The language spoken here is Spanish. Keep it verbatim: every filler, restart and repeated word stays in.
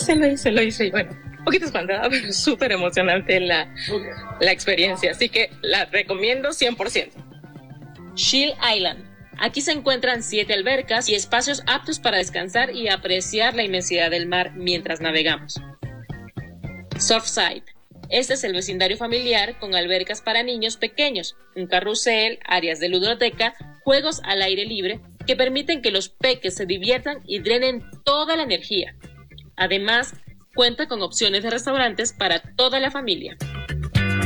hice, lo hice, lo hice. Y bueno, un poquito espantada, pero súper emocionante la, la experiencia. Así que la recomiendo cien por ciento. Shield Island. Aquí se encuentran siete albercas y espacios aptos para descansar y apreciar la inmensidad del mar mientras navegamos. Surfside. Este es el vecindario familiar con albercas para niños pequeños, un carrusel, áreas de ludoteca, juegos al aire libre que permiten que los peques se diviertan y drenen toda la energía. Además, cuenta con opciones de restaurantes para toda la familia.